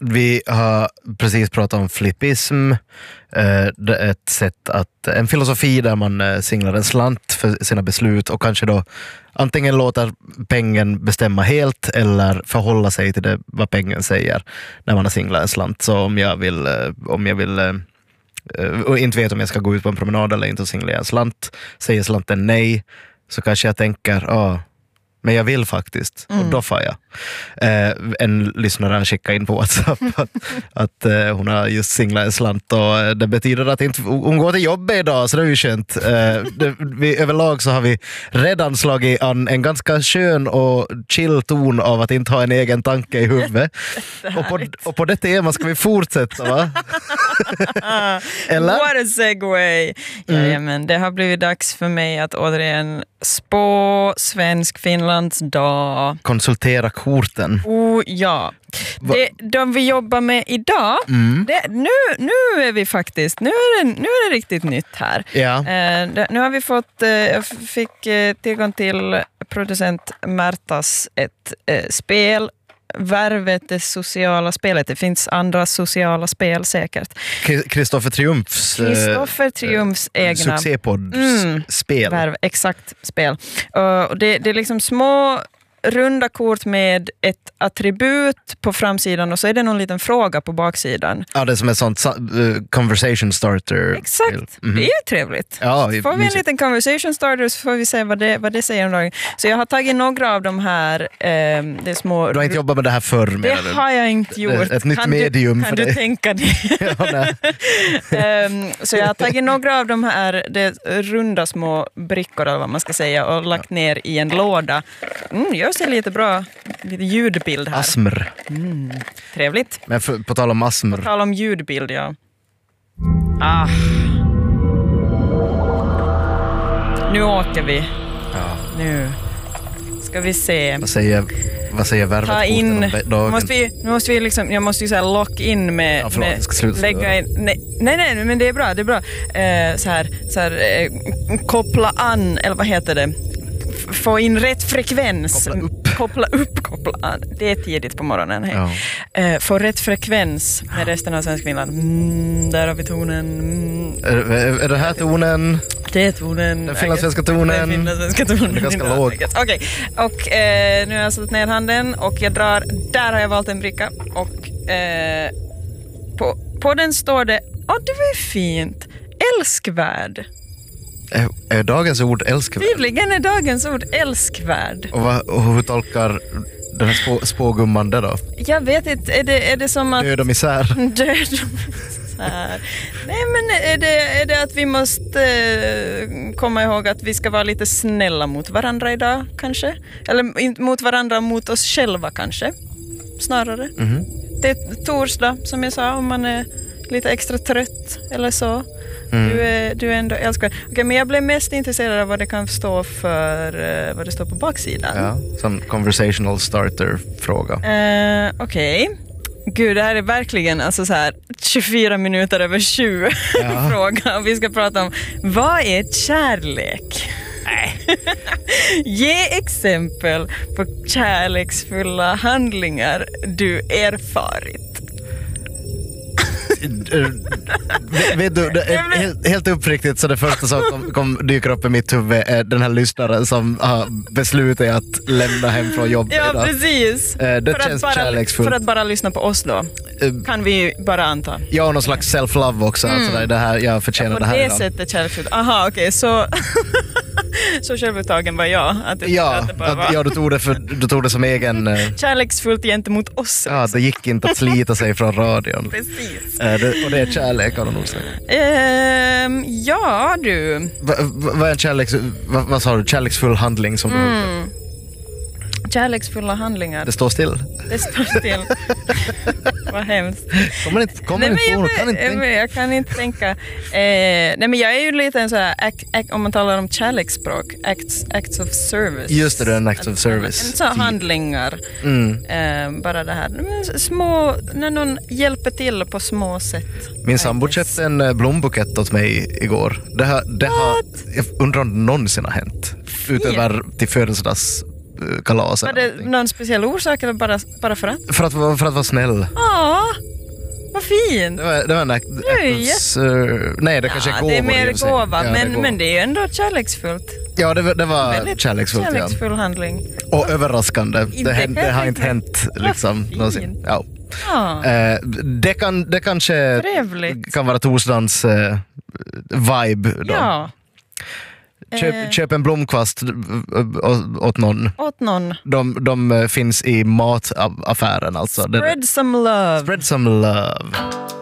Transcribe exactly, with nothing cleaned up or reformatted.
vi har precis pratat om flippism. Det är ett sätt att, en filosofi där man singlar en slant för sina beslut och kanske då antingen låter pengen bestämma helt eller förhålla sig till det vad pengen säger när man har singlat en slant. Så om jag vill, om jag vill och inte vet om jag ska gå ut på en promenad eller inte och singla en slant, säger slanten nej, så kanske jag tänker, ja, ah, men jag vill faktiskt. Mm. Och då får jag. Eh, en lyssnare skickade in på WhatsApp att, att eh, hon har just singlat en slant och det betyder att inte, hon går till jobbet idag, så det är ju skönt. Eh, det, vi, överlag så har vi redan slagit an en ganska skön och chill ton av att inte ha en egen tanke i huvudet. och, på, och på det temat ska vi fortsätta, va? Eller? What a segway! Mm. Jajamän, det har blivit dags för mig att återigen spå svensk Finlands dag. Konsultera korten. Oh, ja. Det, de vi jobbar med idag, mm. det, nu, nu är vi faktiskt, nu är det, nu är det riktigt nytt här. Ja. Eh, det, nu har vi fått, eh, jag fick eh, tillgång till producent Märtas ett eh, spel, Värvet, det sociala spelet. Det finns andra sociala spel säkert. Kristoffer Triumfs Kristoffer Triumfs eh, egna succépodd mm, spel. Värv, exakt, spel. Och det, det är liksom små runda kort med ett attribut på framsidan och så är det någon liten fråga på baksidan. Ja, det är som ett sånt uh, conversation starter. Exakt, mm-hmm. Det är ju trevligt. Ja, så får vi en mysigt. liten conversation starter så får vi se vad det, vad det säger om dagen. Så jag har tagit några av de här eh, det små... Du har inte jobbat med det här förr, Det menar du? har jag inte gjort. Ett, ett nytt kan medium du, för dig. dig. Kan du tänka dig? Ja, um, så jag har tagit några av de här det runda små brickor eller vad man ska säga och lagt ja. ner i en låda. Mm, jag ser lite bra lite ljudbild här. Asmr. Mm, trevligt. Men för, på tal om asmr. På tal om ljudbild, ja. Ah. Nu åker vi. Ja. Nu ska vi se. Vad säger, vad säger värvet? Ta in. Måste vi, nu måste vi liksom, jag måste ju så här lock in med, ja, förlåt, med jag ska sluta lägga in. Nej, nej, nej, men det är bra, det är bra. Eh, så här, så här eh, koppla an, eller vad heter det? Få in rätt frekvens. Koppla upp. Koppla upp, koppla an. Det är tidigt på morgonen. Hej. Ja. Uh, få rätt frekvens med resten av svensk Finland. Mm, där har vi tonen. Mm. Är, är, är det här tonen? Det är tonen. Den finlandssvenska tonen. Den finlandssvenska tonen. Det är ganska låg. Okej, okay. Och uh, nu har jag satt ner handen och jag drar, där har jag valt en bricka. Och uh, på, på den står det, åh, oh, det var fint, älskvärd. Är, är dagens ord älskvärd? Tydligen är dagens ord älskvärd. Och, vad, och hur tolkar den här spå, spågumman det då? Jag vet inte, är det, är det som att... Död och misär. Död och misär. Nej, men är det, är det att vi måste eh, komma ihåg att vi ska vara lite snälla mot varandra idag, kanske? Eller mot varandra, mot oss själva, kanske? Snarare. Mm-hmm. Det är torsdag, som jag sa, om man är lite extra trött eller så. Mm. Du, är, du är ändå älskvärd. Okay, men jag blev mest intresserad av vad det kan stå för, uh, vad det står på baksidan. Ja, sån conversational starter-fråga. Uh, Okej. Okay. Gud, det här är verkligen alltså så här tjugofyra minuter över tjugo ja. fråga. Och vi ska prata om, vad är kärlek? Nej. Ge exempel på kärleksfulla handlingar du erfarit. Vet du, det är helt, helt uppriktigt så det första som kom, kom, dyker upp i mitt huvud är den här lyssnaren som har beslutat att lämna hem från jobbet. Ja, idag. precis. Det för känns bara, kärleksfullt. För att bara lyssna på oss då, kan vi bara anta. Ja, någon slags self-love också. Mm. Alltså det här, jag förtjänar ja, det här idag. På det sättet kärleksfullt. Aha, okej, okay, så... Så självuttagen var jag. Att det, ja, att det bara att, var. ja du, tog det för, du tog det som egen... Uh... Kärleksfullt gentemot oss. Ja, det gick inte att slita sig från radion. Precis. Uh, det, och det är kärlek, har du nog sagt. Uh, ja, du. Vad va, va är en kärleks... Vad va, sa du? Kärleksfull handling som mm. du har? Kärleksfulla handlingar. Det står still. Det står still. Vad hemskt. Kommer inte, kommer nej, inte på, jag, kan inte tänka. Jag kan inte tänka. Eh, nej, men jag är ju lite en så här, act, act, om man talar om kärleksspråk, acts, acts of service. Just det, det är en act of service. En, en så handlingar. Mm. Eh, bara det här. Små, när någon hjälper till på små sätt. Min sambo köpte en blombukett åt mig igår. Det har, det har, jag undrar om det någonsin har hänt. Utöver till födelsedags kalas. Var det någon speciell orsak eller bara, bara för att? För att, för att vara snäll. Ja, vad fint. Det var, det var en act, actors, uh, nej, det kanske är gåvor. Det är mer gåva, ja, men, det men det är ändå kärleksfullt. Ja, det, det var väldigt kärleksfullt. kärleksfull Ja. handling. Och överraskande. Det, hänt, det har inte hänt liksom, någonsin. Ja. Ja. Uh, det, kan, det kanske Trevligt. kan vara torsdagens uh, vibe då. Ja. Köp, Eh. köp en blomkvast åt någon. Åt någon. De, de finns i mataffären alltså. Spread some love. Spread some love.